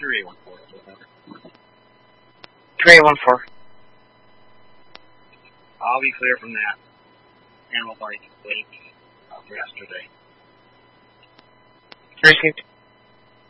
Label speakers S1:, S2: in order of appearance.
S1: whatever.
S2: 3814.
S1: I'll be clear from that. And we'll wait for yesterday.
S2: Received.